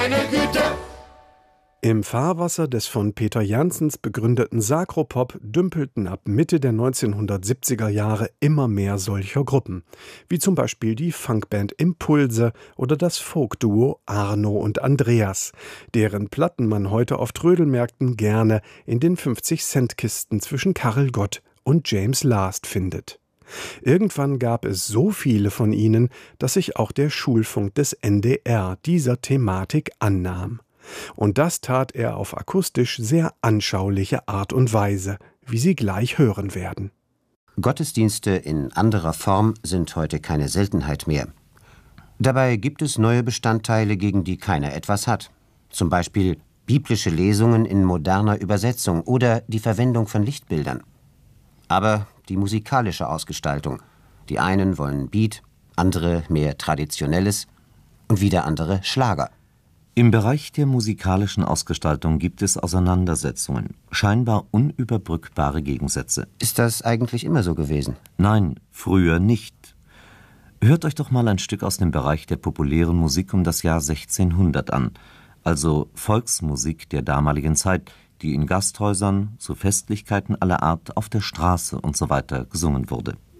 meine Güte! Im Fahrwasser des von Peter Janssens begründeten Sakropop dümpelten ab Mitte der 1970er Jahre immer mehr solcher Gruppen, wie zum Beispiel die Funkband Impulse oder das Folkduo Arno und Andreas, deren Platten man heute auf Trödelmärkten gerne in den 50-Cent-Kisten zwischen Karel Gott und James Last findet. Irgendwann gab es so viele von ihnen, dass sich auch der Schulfunk des NDR dieser Thematik annahm. Und das tat er auf akustisch sehr anschauliche Art und Weise, wie Sie gleich hören werden. Gottesdienste in anderer Form sind heute keine Seltenheit mehr. Dabei gibt es neue Bestandteile, gegen die keiner etwas hat. Zum Beispiel biblische Lesungen in moderner Übersetzung oder die Verwendung von Lichtbildern. Aber die musikalische Ausgestaltung. Die einen wollen Beat, andere mehr Traditionelles und wieder andere Schlager. Im Bereich der musikalischen Ausgestaltung gibt es Auseinandersetzungen, scheinbar unüberbrückbare Gegensätze. Ist das eigentlich immer so gewesen? Nein, früher nicht. Hört euch doch mal ein Stück aus dem Bereich der populären Musik um das Jahr 1600 an, also Volksmusik der damaligen Zeit, die in Gasthäusern, zu Festlichkeiten aller Art, auf der Straße usw. gesungen wurde.